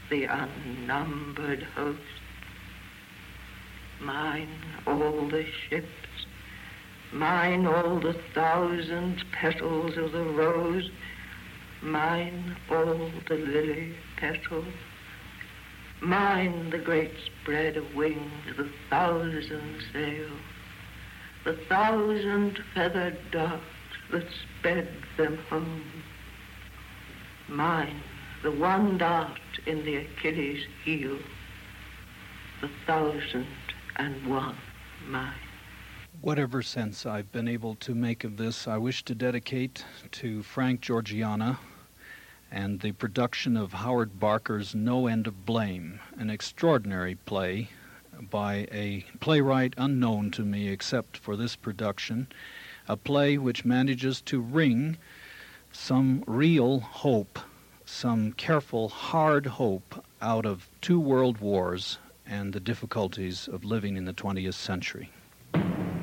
the unnumbered host. Mine all the ships, mine all the 1,000 petals of the rose, mine all the lily petals, mine the great spread of wings, the 1,000 sails, the 1,000 feathered darts that sped them home. Mine the one dart in the Achilles' heel, the 1,001 mine. Whatever sense I've been able to make of this, I wish to dedicate to Frank Georgiana and the production of Howard Barker's No End of Blame, an extraordinary play by a playwright unknown to me except for this production, a play which manages to wring some real hope, some careful, hard hope out of 2 world wars and the difficulties of living in the 20th century.